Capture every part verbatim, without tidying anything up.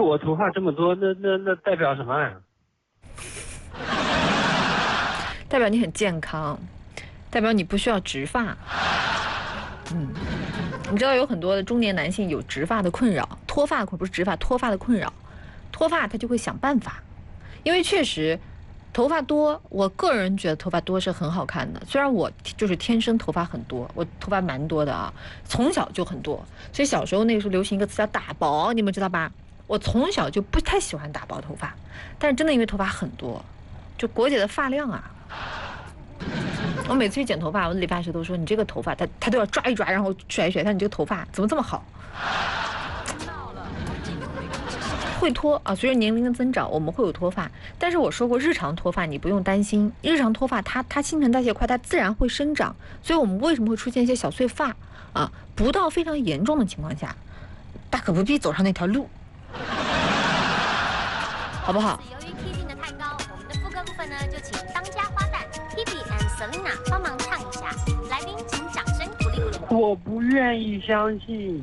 我头发这么多，那那那代表什么呀？ 代表你很健康，代表你不需要植发。嗯，你知道有很多的中年男性有植发的困扰，脱发不是植发，脱发的困扰，脱发他就会想办法，因为确实。头发多，我个人觉得头发多是很好看的。虽然我就是天生头发很多，我头发蛮多的啊，从小就很多。所以小时候那个时候流行一个词叫打薄，你们知道吧？我从小就不太喜欢打薄头发，但是真的因为头发很多，就国姐的发量啊。我每次去剪头发，我的理发师都说你这个头发，他他都要抓一抓，然后甩一甩，看你这个头发怎么这么好。会脱啊，随着年龄的增长，我们会有脱发。但是我说过，日常脱发你不用担心，日常脱发它它新陈代谢快，它自然会生长。所以我们为什么会出现一些小碎发啊？不到非常严重的情况下，大可不必走上那条路，好不好？ 由于 K B 的太高，我们的副歌部分呢，就请当家花旦 K B and Selina 帮忙唱一下。来宾请掌声鼓励鼓励。 我不愿意相信。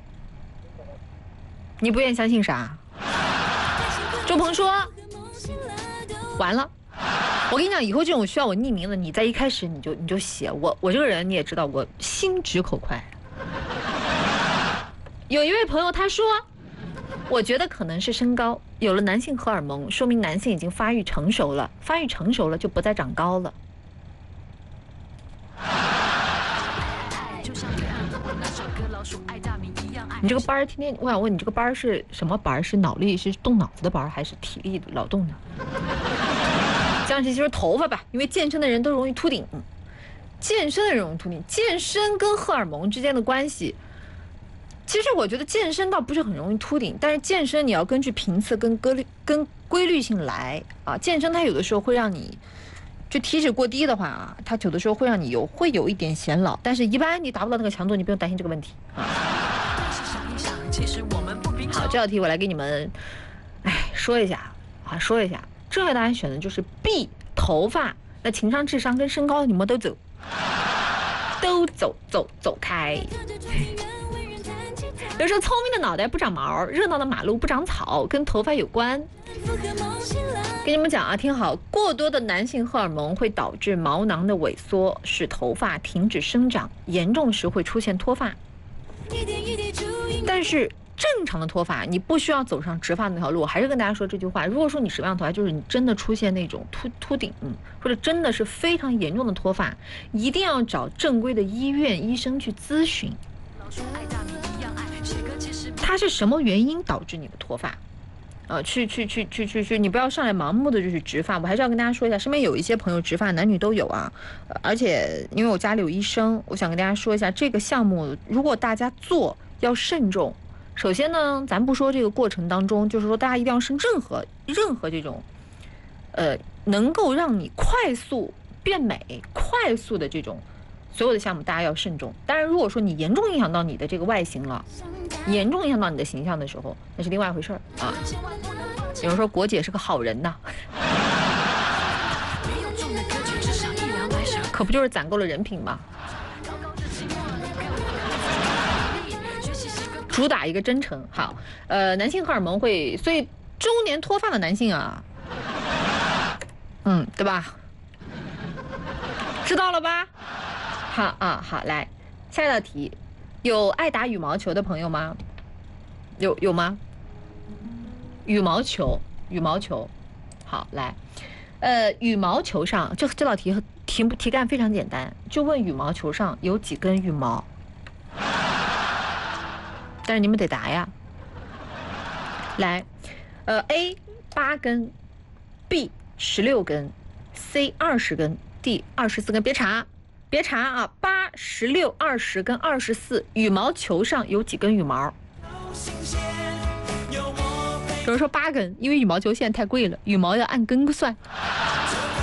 你不愿意相信啥？周鹏说完了，我跟你讲，以后这种需要我匿名的，你在一开始你就你就写我，我这个人你也知道，我心直口快。有一位朋友他说，我觉得可能是身高，有了男性荷尔蒙，说明男性已经发育成熟了，发育成熟了就不再长高了。你这个班儿天天，我想问你这个班儿是什么班儿？是脑力是动脑子的班儿，还是体力劳动的？像这就是头发吧，因为健身的人都容易秃顶，健身的人容易秃顶。健身跟荷尔蒙之间的关系，其实我觉得健身倒不是很容易秃顶，但是健身你要根据频次跟规律跟规律性来啊。健身它有的时候会让你，就体脂过低的话啊，它有的时候会让你有会有一点显老，但是一般你达不到那个强度，你不用担心这个问题啊。好，这道题我来给你们，哎，说一下啊，说一下。正确答案选的就是 B， 头发。那情商、智商跟身高，你们都走，都走走走开。有时候聪明的脑袋不长毛，热闹的马路不长草，跟头发有关。跟你们讲啊，听好，过多的男性荷尔蒙会导致毛囊的萎缩，使头发停止生长，严重时会出现脱发。但是正常的脱发，你不需要走上植发那条路。我还是跟大家说这句话，如果说你什么样的头发，就是你真的出现那种秃秃顶，或者真的是非常严重的脱发，一定要找正规的医院医生去咨询，它是什么原因导致你的脱发。呃，去去去去去去，你不要上来盲目的就是植发。我还是要跟大家说一下，身边有一些朋友植发，男女都有啊。呃、而且因为我家里有医生，我想跟大家说一下，这个项目如果大家做要慎重。首先呢，咱不说这个过程当中，就是说大家一定要是任何任何这种，呃，能够让你快速变美、快速的这种所有的项目，大家要慎重。当然，如果说你严重影响到你的这个外形了，严重影响到你的形象的时候，那是另外一回事儿啊。有人说国姐是个好人呐，可不就是攒够了人品吗？主打一个真诚。好，呃，男性荷尔蒙会，所以中年脱发的男性啊，嗯，对吧？知道了吧？好啊，好，来下一道题，有爱打羽毛球的朋友吗？有有吗？羽毛球，羽毛球，好，来，呃，羽毛球上这这道题题题干非常简单，就问羽毛球上有几根羽毛。但是你们得答呀。来，呃 ，A 八根 ，B 十六根 ，C 二十根 ，D 二十四根。别查，别查啊！八、十六、二十跟二十四，羽毛球上有几根羽毛？有人说八根，因为羽毛球现在太贵了，羽毛要按根算。